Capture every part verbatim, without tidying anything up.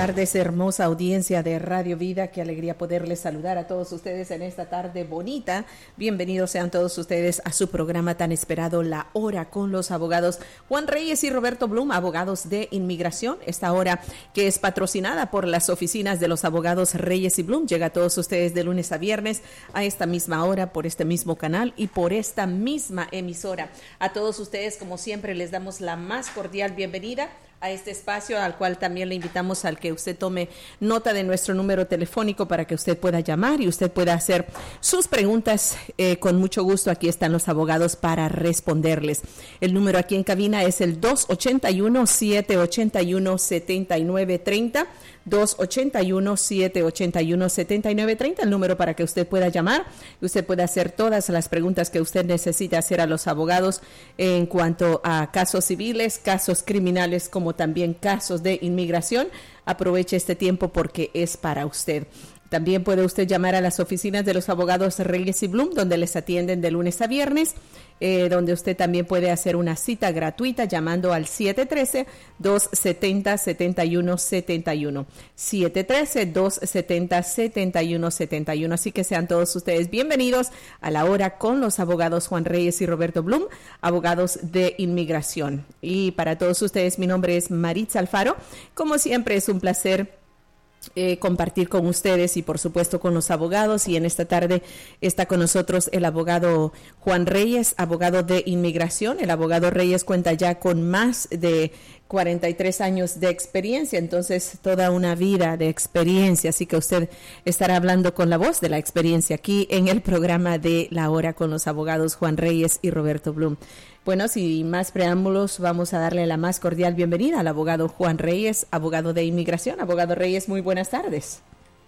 tardes, hermosa audiencia de Radio Vida. Qué alegría poderles saludar a todos ustedes en esta tarde bonita. Bienvenidos sean todos ustedes a su programa tan esperado, La Hora con los Abogados Juan Reyes y Roberto Blum, abogados de inmigración. Esta hora que es patrocinada por las oficinas de los abogados Reyes y Blum llega a todos ustedes de lunes a viernes a esta misma hora, por este mismo canal y por esta misma emisora. A todos ustedes, como siempre, les damos la más cordial bienvenida a este espacio, al cual también le invitamos al que usted tome nota de nuestro número telefónico para que usted pueda llamar y usted pueda hacer sus preguntas eh, con mucho gusto. Aquí están los abogados para responderles. El número aquí en cabina es el dos ocho uno, siete ocho uno, siete nueve tres cero, dos ocho uno, siete ocho uno, siete nueve tres cero, el número para que usted pueda llamar y usted pueda hacer todas las preguntas que usted necesita hacer a los abogados en cuanto a casos civiles, casos criminales, como también casos de inmigración. Aproveche este tiempo porque es para usted. También puede usted llamar a las oficinas de los abogados Reyes y Blum, donde les atienden de lunes a viernes, eh, donde usted también puede hacer una cita gratuita llamando al siete uno tres, dos siete cero, siete uno siete uno, siete uno tres, dos siete cero, siete uno siete uno. Así que sean todos ustedes bienvenidos a La Hora con los abogados Juan Reyes y Roberto Blum, abogados de inmigración. Y para todos ustedes, mi nombre es Maritza Alfaro. Como siempre, es un placer Eh, compartir con ustedes y por supuesto con los abogados, y en esta tarde está con nosotros el abogado Juan Reyes, abogado de inmigración. El abogado Reyes cuenta ya con más de cuarenta y tres años de experiencia, entonces toda una vida de experiencia, así que usted estará hablando con la voz de la experiencia aquí en el programa de La Hora con los abogados Juan Reyes y Roberto Blum. Bueno, sin más preámbulos, vamos a darle la más cordial bienvenida al abogado Juan Reyes, abogado de inmigración. Abogado Reyes, muy buenas tardes.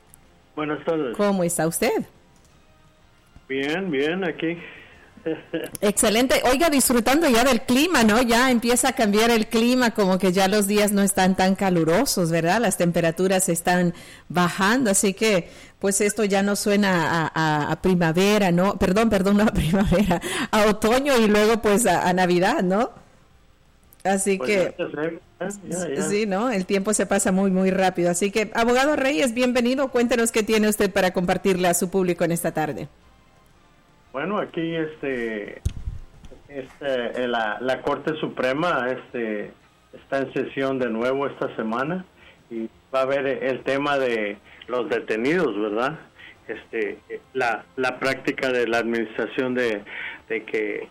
Buenas tardes. ¿Cómo está usted? Bien, bien, aquí. Excelente. Oiga, disfrutando ya del clima, ¿no? Ya empieza a cambiar el clima, como que ya los días no están tan calurosos, ¿verdad? Las temperaturas están bajando, así que pues esto ya no suena a, a, a primavera, ¿no? Perdón, perdón, no a primavera, a otoño y luego pues a, a Navidad, ¿no? Así pues que ya, ya, ya. Sí, ¿no? El tiempo se pasa muy, muy rápido. Así que, abogado Reyes, bienvenido. Cuéntenos qué tiene usted para compartirle a su público en esta tarde. Bueno, aquí este, este la, la Corte Suprema este, está en sesión de nuevo esta semana y va a haber el tema de los detenidos, ¿verdad? Este, la, la práctica de la administración de, de que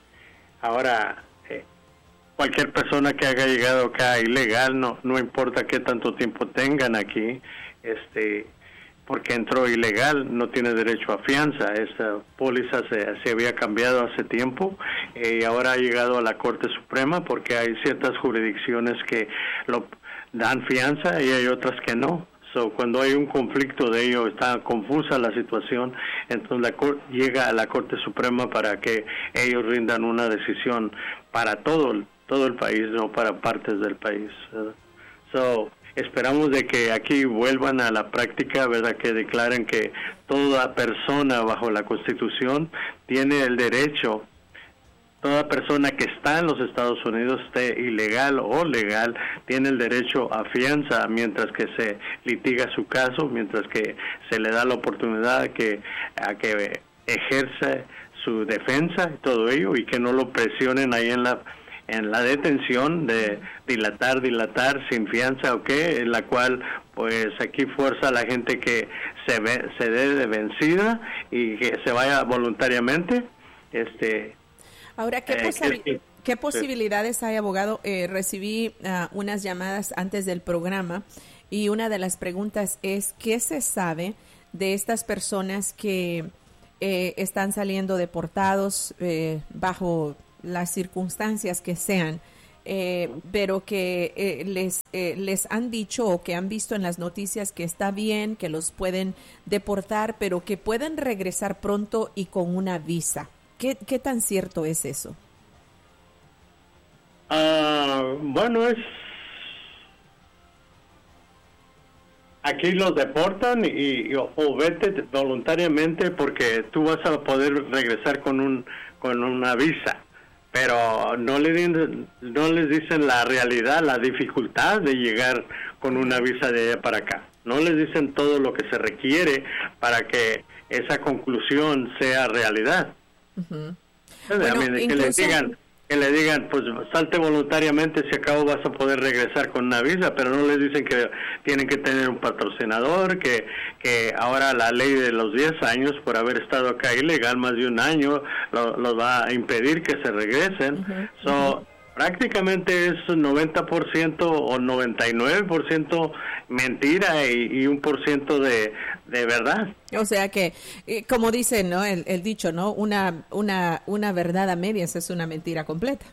ahora eh, cualquier persona que haya llegado acá ilegal, no, no importa qué tanto tiempo tengan aquí, este porque entró ilegal, no tiene derecho a fianza. Esta póliza se, se había cambiado hace tiempo eh, y ahora ha llegado a la Corte Suprema porque hay ciertas jurisdicciones que lo dan fianza y hay otras que no. So, cuando hay un conflicto de ello, está confusa la situación, entonces la cor- llega a la Corte Suprema para que ellos rindan una decisión para todo, todo el país, no para partes del país. ¿Verdad? So, esperamos de que aquí vuelvan a la práctica, ¿verdad? Que declaren que toda persona bajo la Constitución tiene el derecho, toda persona que está en los Estados Unidos, esté ilegal o legal, tiene el derecho a fianza mientras que se litiga su caso, mientras que se le da la oportunidad que, a que ejerce su defensa y todo ello, y que no lo presionen ahí en la en la detención de dilatar, dilatar sin fianza o qué, en la cual pues aquí fuerza a la gente que se ve, se dé de vencida y que se vaya voluntariamente. Este Ahora, ¿qué, eh, posi- que, ¿qué posibilidades hay, abogado? Eh, recibí uh, unas llamadas antes del programa y una de las preguntas es, ¿qué se sabe de estas personas que eh, están saliendo deportados eh, bajo las circunstancias que sean, eh, pero que eh, les eh, les han dicho o que han visto en las noticias que está bien, que los pueden deportar, pero que pueden regresar pronto y con una visa? ¿Qué, qué tan cierto es eso? Uh, bueno, es aquí los deportan y, y o vete voluntariamente porque tú vas a poder regresar con un con una visa. Pero no le no les dicen la realidad, la dificultad de llegar con una visa de allá para acá. No les dicen todo lo que se requiere para que esa conclusión sea realidad. Uh-huh. Bueno, I mean, que incluso... les digan, que le digan, pues salte voluntariamente, si acabo vas a poder regresar con una visa, pero no les dicen que tienen que tener un patrocinador, que que ahora la ley de los diez años por haber estado acá ilegal más de un año los lo va a impedir que se regresen. Uh-huh. So, uh-huh. Prácticamente es noventa por ciento o noventa y nueve por ciento mentira y, y un por ciento de, de verdad. O sea que, eh, como dice, ¿no? El, el dicho, ¿no? Una una una verdad a medias es una mentira completa.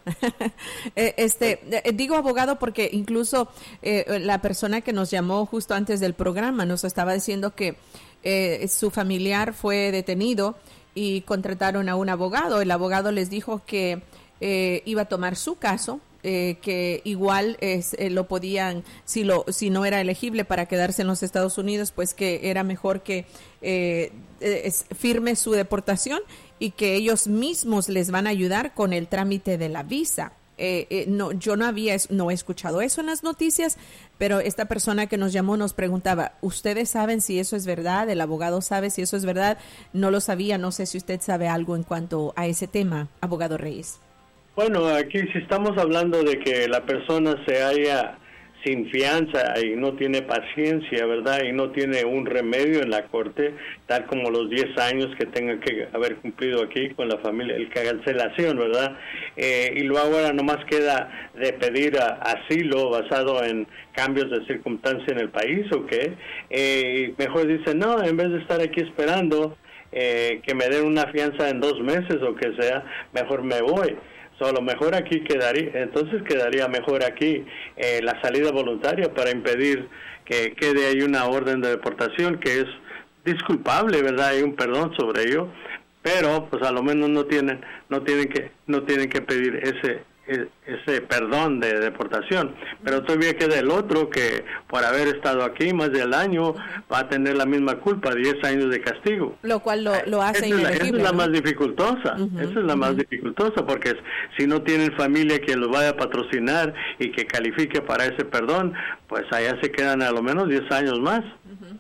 eh, este eh, digo abogado porque incluso eh, la persona que nos llamó justo antes del programa nos estaba diciendo que eh, su familiar fue detenido y contrataron a un abogado. El abogado les dijo que Eh, iba a tomar su caso, eh, que igual es, eh, lo podían, si lo si no era elegible para quedarse en los Estados Unidos, pues que era mejor que eh, es, firme su deportación y que ellos mismos les van a ayudar con el trámite de la visa. Eh, eh, no, yo no había, no he escuchado eso en las noticias, pero esta persona que nos llamó nos preguntaba, ¿ustedes saben si eso es verdad? ¿El abogado sabe si eso es verdad? No lo sabía, no sé si usted sabe algo en cuanto a ese tema, abogado Reyes. Bueno, aquí si estamos hablando de que la persona se halla sin fianza y no tiene paciencia, ¿verdad? Y no tiene un remedio en la corte, tal como los diez años que tenga que haber cumplido aquí con la familia, el cancelación, ¿verdad? Eh, y luego ahora nomás queda de pedir a, asilo basado en cambios de circunstancia en el país, ¿o qué? Eh, mejor dice, no, en vez de estar aquí esperando eh, que me den una fianza en dos meses o que sea, mejor me voy. So, a lo mejor aquí quedaría, entonces quedaría mejor aquí eh, la salida voluntaria para impedir que quede ahí una orden de deportación que es disculpable, ¿verdad? Hay un perdón sobre ello, pero pues a lo menos no tienen, no tienen que, no tienen que pedir ese ese perdón de deportación, pero todavía queda el otro que por haber estado aquí más del año va a tener la misma culpa, diez años de castigo. Lo cual lo, lo hace esa inelegible. Es la, esa es la ¿no? más dificultosa, uh-huh, esa es la uh-huh. más dificultosa, porque si no tienen familia que los vaya a patrocinar y que califique para ese perdón, pues allá se quedan a lo menos diez años más. Uh-huh.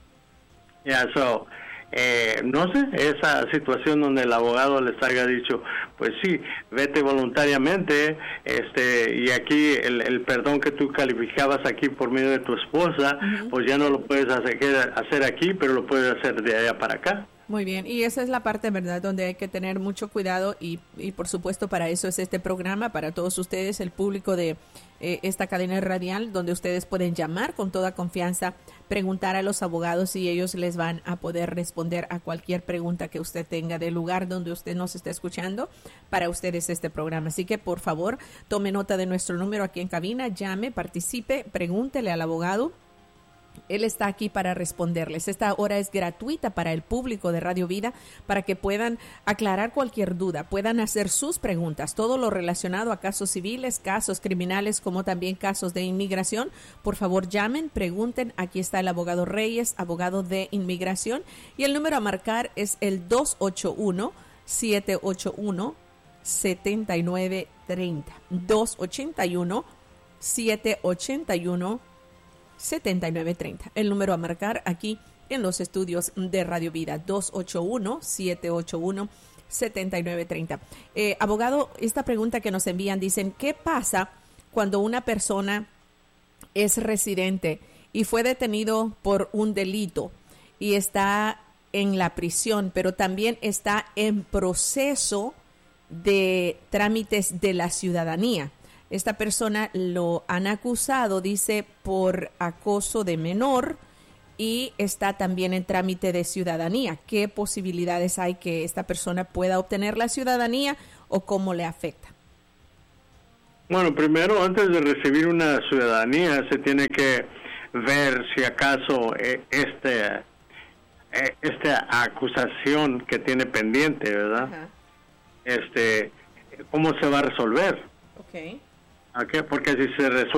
Ya, yeah, so, Eh, no sé, esa situación donde el abogado les haya dicho, pues sí, vete voluntariamente, este y aquí el, el perdón que tú calificabas aquí por medio de tu esposa, uh-huh. pues ya no lo puedes hacer, hacer aquí, pero lo puedes hacer de allá para acá. Muy bien, y esa es la parte, ¿verdad?, donde hay que tener mucho cuidado y, y por supuesto para eso es este programa, para todos ustedes, el público de eh, esta cadena radial, donde ustedes pueden llamar con toda confianza, preguntar a los abogados y ellos les van a poder responder a cualquier pregunta que usted tenga del lugar donde usted nos está escuchando, para ustedes este programa. Así que por favor, tome nota de nuestro número aquí en cabina, llame, participe, pregúntele al abogado. Él está aquí para responderles. Esta hora es gratuita para el público de Radio Vida, para que puedan aclarar cualquier duda, puedan hacer sus preguntas, todo lo relacionado a casos civiles, casos criminales, como también casos de inmigración. Por favor, llamen, pregunten. Aquí está el abogado Reyes, abogado de inmigración, y el número a marcar es el dos ocho uno, siete ocho uno, siete nueve tres cero. dos ocho uno, siete ocho uno, siete nueve tres cero. El número a marcar aquí en los estudios de Radio Vida, dos ocho uno, siete ocho uno, siete nueve tres cero. Eh, abogado, esta pregunta que nos envían, dicen, ¿qué pasa cuando una persona es residente y fue detenido por un delito y está en la prisión, pero también está en proceso de trámites de la ciudadanía? Esta persona lo han acusado, dice, por acoso de menor y está también en trámite de ciudadanía. ¿Qué posibilidades hay que esta persona pueda obtener la ciudadanía o cómo le afecta? Bueno, primero, antes de recibir una ciudadanía, se tiene que ver si acaso este, esta acusación que tiene pendiente, ¿verdad? Ajá. Este, ¿cómo se va a resolver? Okay. ¿A qué? Porque si se resuelve